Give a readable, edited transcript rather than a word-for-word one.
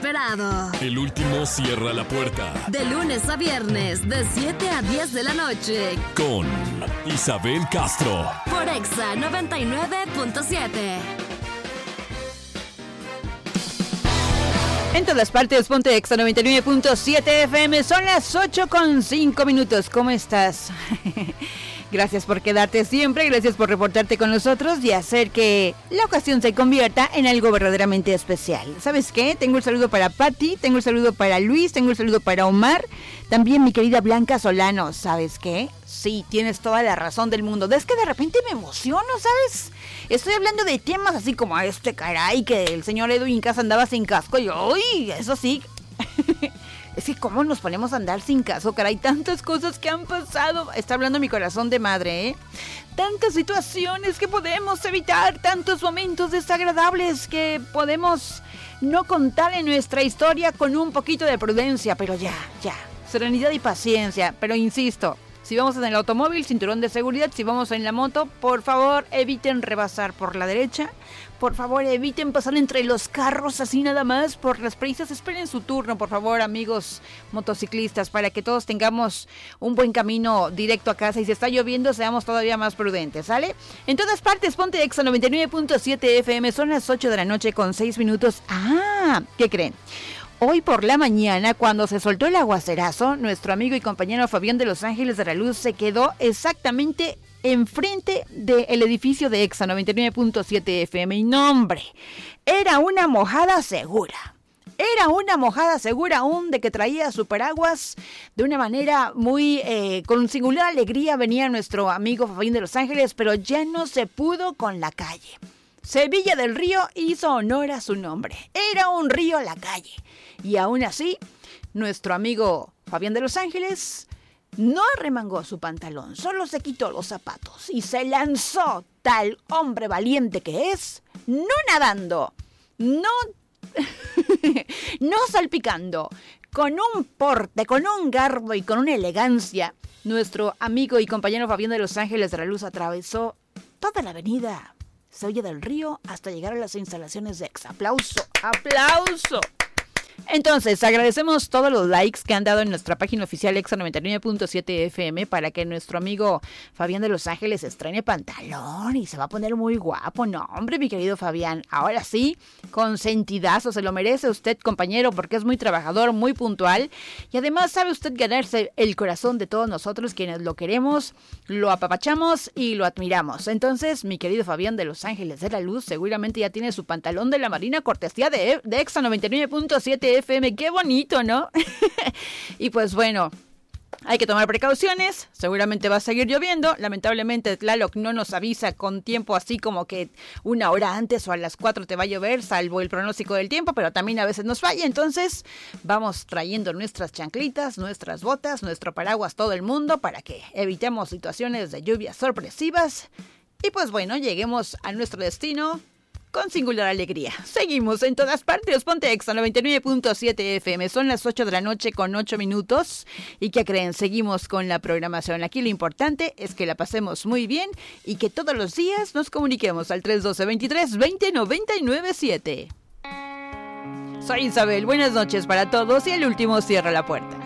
esperado. El último cierra la puerta. De lunes a viernes, de 7 a 10 de la noche. Con Isabel Castro. Por Exa 99.7. En todas partes, ponte Exa 99.7 FM. Son las 8:05. ¿Cómo estás? Gracias por quedarte siempre, gracias por reportarte con nosotros y hacer que la ocasión se convierta en algo verdaderamente especial. ¿Sabes qué? Tengo el saludo para Patti, tengo el saludo para Luis, tengo el saludo para Omar, también mi querida Blanca Solano. ¿Sabes qué? Sí, tienes toda la razón del mundo. Es que de repente me emociono, ¿sabes? Estoy hablando de temas así como caray, que el señor Edwin Casa andaba sin casco y ¡uy! Eso sí... Es que cómo nos ponemos a andar sin caso, caray, tantas cosas que han pasado. Está hablando mi corazón de madre, ¿eh? Tantas situaciones que podemos evitar, tantos momentos desagradables que podemos no contar en nuestra historia con un poquito de prudencia, pero ya, serenidad y paciencia. Pero insisto, si vamos en el automóvil, cinturón de seguridad. Si vamos en la moto, por favor, eviten rebasar por la derecha. Por favor, eviten pasar entre los carros así nada más por las prisas. Esperen su turno, por favor, amigos motociclistas, para que todos tengamos un buen camino directo a casa. Y si está lloviendo, seamos todavía más prudentes, ¿sale? En todas partes, ponte Exa 99.7 FM. Son las 8:06. ¿Qué creen? Hoy por la mañana, cuando se soltó el aguacerazo, nuestro amigo y compañero Fabián de Los Ángeles de la Luz se quedó exactamente enfrente del edificio de Exa 99.7 FM. Y no, hombre, era una mojada segura. Era una mojada segura aún de que traía su paraguas de una manera muy... con singular alegría venía nuestro amigo Fabián de Los Ángeles, pero ya no se pudo con la calle. Sevilla del Río hizo honor a su nombre. Era un río a la calle. Y aún así, nuestro amigo Fabián de Los Ángeles no arremangó su pantalón, solo se quitó los zapatos y se lanzó, tal hombre valiente que es, no nadando, no salpicando, con un porte, con un garbo y con una elegancia. Nuestro amigo y compañero Fabián de Los Ángeles de la Luz atravesó toda la avenida Sevilla del Río hasta llegar a las instalaciones de Exa. ¡Aplauso! ¡Aplauso! Entonces, agradecemos todos los likes que han dado en nuestra página oficial Exa 99.7 FM para que nuestro amigo Fabián de Los Ángeles estrene pantalón y se va a poner muy guapo. No, hombre, mi querido Fabián, ahora sí, consentidazo, se lo merece usted, compañero, porque es muy trabajador, muy puntual y además sabe usted ganarse el corazón de todos nosotros quienes lo queremos, lo apapachamos y lo admiramos. Entonces, mi querido Fabián de Los Ángeles de la Luz seguramente ya tiene su pantalón de la Marina cortesía de Exa 99.7 FM, qué bonito, ¿no? Y pues bueno, hay que tomar precauciones, seguramente va a seguir lloviendo, lamentablemente Tlaloc no nos avisa con tiempo así como que una hora antes o a las 4 te va a llover, salvo el pronóstico del tiempo, pero también a veces nos falla, entonces vamos trayendo nuestras chanclitas, nuestras botas, nuestro paraguas, todo el mundo, para que evitemos situaciones de lluvias sorpresivas y pues bueno, lleguemos a nuestro destino con singular alegría. Seguimos en todas partes, ponte Exa 99.7 FM. Son las 8:08. ¿Y qué creen? Seguimos con la programación. Aquí lo importante es que la pasemos muy bien y que todos los días nos comuniquemos al 312-23-20-997. Soy Isabel, buenas noches para todos y el último cierra la puerta.